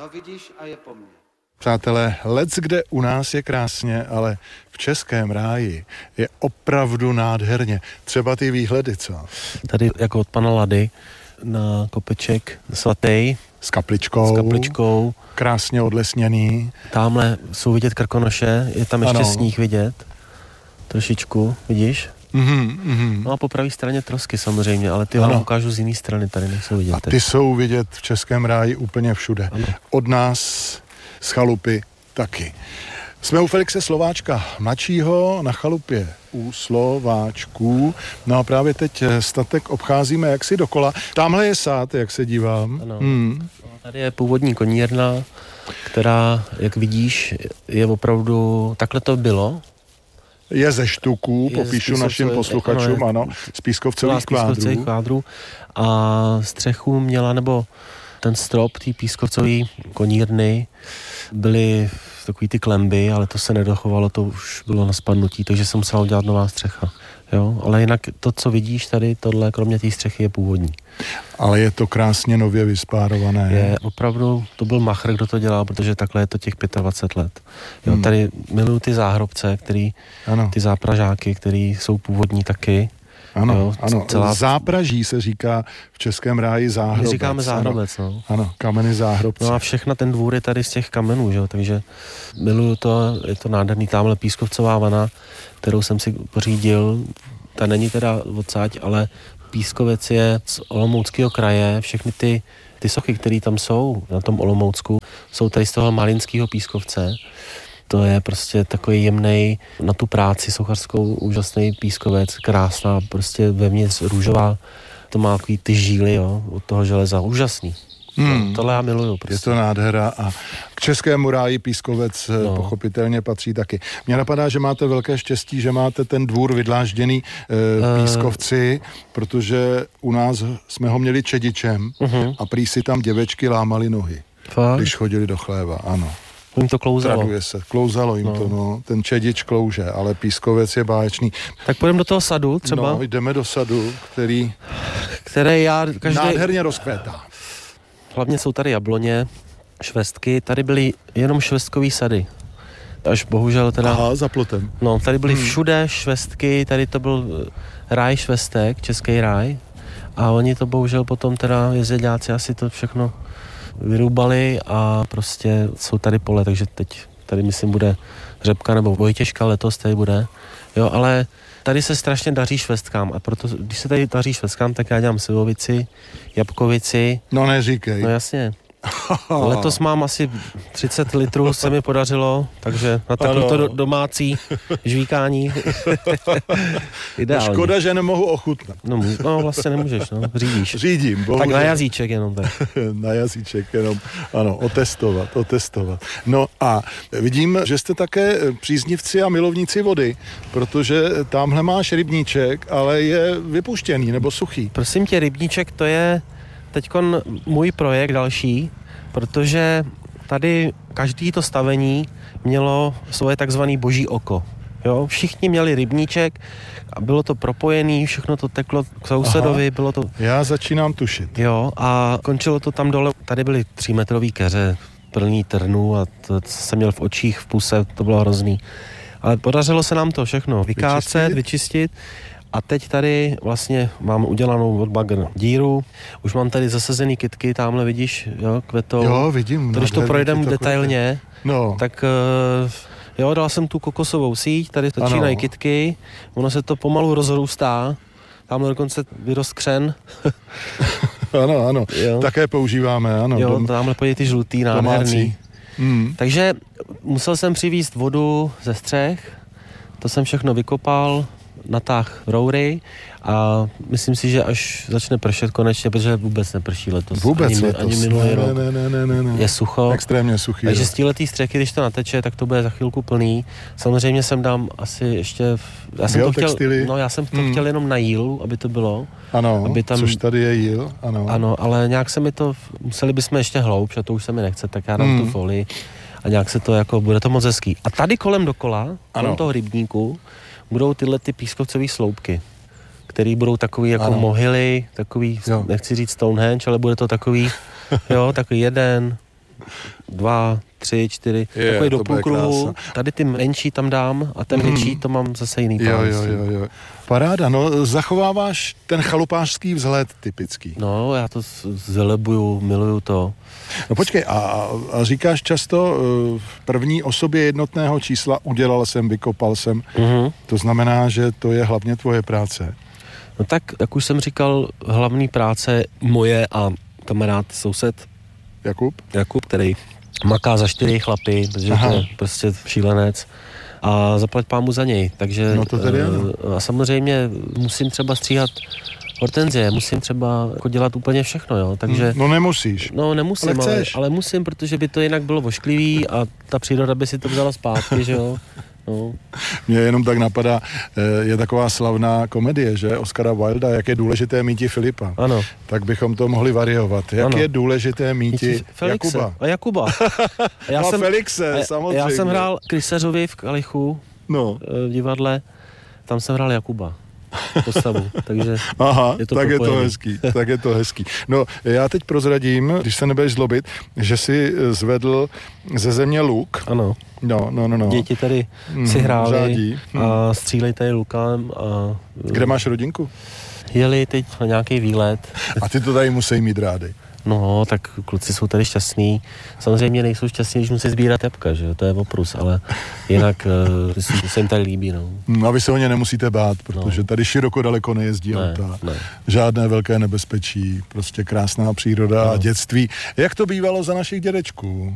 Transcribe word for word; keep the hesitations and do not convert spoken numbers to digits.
No vidíš a je po mně. Přátelé, lec kde u nás je krásně, ale v českém ráji je opravdu nádherně. Třeba ty výhledy, co? Tady jako od pana Lady na kopeček svatý. S kapličkou. S kapličkou. Krásně odlesněný. Tamhle jsou vidět Krkonoše, je tam ještě ano. sníh vidět. Trošičku, vidíš? Mm-hmm, mm-hmm. No a po pravé straně trosky samozřejmě, ale ty vám ukážu z jiné strany, tady nejsou vidět. A ty teď jsou vidět v českém ráji úplně všude. Ano. Od nás z chalupy taky. Jsme u Felixe Slováčka mladšího na chalupě u Slováčků. No a právě teď statek obcházíme jaksi dokola. Tamhle je sád, jak se dívám. Ano. Hmm. Tady je původní konírna, která, jak vidíš, je opravdu, takhle to bylo. Je ze štuků, je popíšu našim posluchačům, ano, z pískovcových kvádrů. kvádrů. A střechu měla, nebo ten strop té pískovcové konírny byly takový ty klemby, ale to se nedochovalo, to už bylo na spadnutí, takže jsem musela udělat nová střecha. Jo, ale jinak to, co vidíš tady, tohle, kromě té střechy, je původní. Ale je to krásně nově vyspárované. Je opravdu, to byl machr, kdo to dělal, protože takhle je to těch dvacet pět let. Jo, hmm. Tady miluju ty záhrobce, který, ano. ty zápražáky, který jsou původní taky. Ano, jo, ano. Celá... Zápraží se říká v českém ráji záhrobec. My říkáme záhrobec, ano. no. Ano, kameny záhrobce. No a všechna ten dvůr je tady z těch kamenů, že jo, takže miluju to, je to nádherný, tamhle pískovcová vana, kterou jsem si pořídil, ta není teda odsáď, ale Pískovec je z Olomouckého kraje, všechny ty, ty sochy, které tam jsou na tom Olomoucku, jsou tady z toho malinského pískovce. To je prostě takový jemnej na tu práci sochařskou, úžasný pískovec, krásná, prostě vevnitř růžová, to má takový ty žíly, jo, od toho železa, úžasný. Hmm. Tohle já miluju. Prostě. Je to nádhera a k českému ráji Pískovec no. pochopitelně patří taky. Mně napadá, že máte velké štěstí, že máte ten dvůr vydlážděný e, Pískovci, uh. protože u nás jsme ho měli čedičem uh-huh. a prý si tam děvečky lámali nohy, Fakt? když chodili do chléva, ano. Jim to klouzalo. Traduje se, klouzalo jim no. to, no. Ten čedič klouže, ale Pískovec je báječný. Tak půjdeme do toho sadu třeba? No, jdeme do sadu, který... Který já... Každý... Nádherně rozkvétá. Hlavně jsou tady jabloně, švestky, tady byly jenom švestkový sady. Až bohužel teda... Aha, za plotem. No, tady byly hmm. všude švestky, tady to byl ráj švestek, český ráj. A oni to bohužel potom teda jezdeďáci asi to všechno vyrubali a prostě jsou tady pole, takže teď tady myslím bude řepka nebo Vojtěžka letos tady bude. Jo, ale tady se strašně daří švestkám a proto, když se tady daří švestkám, tak já dělám slivovici, jabkovici. No neříkej. No jasně. Letos mám asi třicet litrů, se mi podařilo, takže na takovéto do, domácí žvíkání. Ideální. No škoda, že nemohu ochutnat. No, no vlastně nemůžeš, no, řídíš. Řídím. Bohužel. Tak na jazyček jenom tak. Na jazyček jenom, ano, otestovat, otestovat. No a vidím, že jste také příznivci a milovníci vody, protože tamhle máš rybníček, ale je vypuštěný nebo suchý. Prosím tě, rybníček to je teďkon můj projekt další, protože tady každý to stavení mělo svoje takzvané boží oko. Jo? Všichni měli rybníček a bylo to propojené, všechno to teklo k sousedovi, Aha, bylo to... Já začínám tušit. Jo, a končilo to tam dole, tady byly třímetrový keře, plný trnů a to jsem měl v očích, v puse, to bylo hrozný. Ale podařilo se nám to všechno vykácet, vyčistit, vyčistit. A teď tady vlastně mám udělanou od bagr díru, už mám tady zasazený kytky, tamhle vidíš, jo, kvetou. Jo, vidím. Když to projdem detailně, no. tak jo, dal jsem tu kokosovou síť, tady začínají kytky, ono se to pomalu rozrůstá, tamhle dokonce vyrost křen. Ano, ano, jo. Také používáme, ano. Jo, dom, tamhle pojď ty žlutý, nádherný. Hmm. Takže musel jsem přivízt vodu ze střech, to jsem všechno vykopal, natáh roury a myslím si, že až začne pršet konečně, protože vůbec neprší letos. Vůbec ani, letos. Ani minulý ne, rok. Ne, ne, ne, ne, ne. Je sucho. Extrémně suchý. Takže z téhletý střechy, když to nateče, tak to bude za chvilku plný. Samozřejmě jsem dám asi ještě... Já jsem to chtěl, no já jsem to hmm. chtěl jenom na jílu, aby to bylo. Ano, aby tam, což tady je jíl. Ano. Ano, ale nějak se mi to... Museli bychom ještě hloubš a to už se mi nechce, tak já dám hmm. tu folii a nějak se to jako... Bude to moc hezký. A tady kolem dokola, kolem ano. toho rybníku, budou tyhle ty pískovcové sloupky, které budou takový jako ano. mohyly, takový, jo. nechci říct Stonehenge, ale bude to takový, jo, takový jeden, dva, tři, čtyři, Je, takový do to bude půlkruhu. krása. Tady ty menší tam dám a ten Mhm. větší to mám zase jiný Jo, plán. jo, jo, jo. Paráda, no zachováváš ten chalupářský vzhled typický. No, já to z- zelebuju, miluju to. No počkej, a, a říkáš často uh, první osobě jednotného čísla udělal jsem, vykopal jsem. Mhm. To znamená, že to je hlavně tvoje práce. No tak, jak už jsem říkal, hlavní práce moje a kamarád, soused Jakub? Jakub, který maká za čtyři chlapy, protože Aha. to je prostě šílenec. A zaplať pámu za něj. Takže No to tedy eh, ano. a samozřejmě musím třeba stříhat hortenzie, musím třeba jako dělat úplně všechno, jo. Takže No nemusíš. no nemusím, Ale ale, chceš. ale musím, protože by to jinak bylo vošklivý a ta příroda by si to vzala zpátky, že jo. No. Mně jenom tak napadá, eh, je taková slavná komedie, že? Oscara Wilda, jak je důležité míti Filipa. Ano. Tak bychom to mohli variovat. Jak Ano. je důležité míti Felixe. Jakuba? A Jakuba. A já, No, jsem, Felixe, a samozřejmě. já jsem hrál Krysařovi v Kalichu No. eh, v divadle, tam jsem hrál Jakuba postavu, takže Aha, je to tak je to propojený. hezký, tak je to hezký. No, já teď prozradím, když se nebudeš zlobit, že si zvedl ze země luk. ano. No, no, no, no. Děti tady Mm, si hráli řádí. a střílej tady lukem a Kde máš rodinku? jeli teď na nějaký výlet. A ty to tady musí mít rády. No, tak kluci jsou tady šťastní. Samozřejmě nejsou šťastní, když musí sbírat jabka, že jo, to je oprus, ale jinak uh, se jim tady líbí, no. No, a vy se o ně nemusíte bát, protože tady široko daleko nejezdí Ne, auta. ne. Žádné velké nebezpečí, prostě krásná příroda No. a dětství. Jak to bývalo za našich dědečků?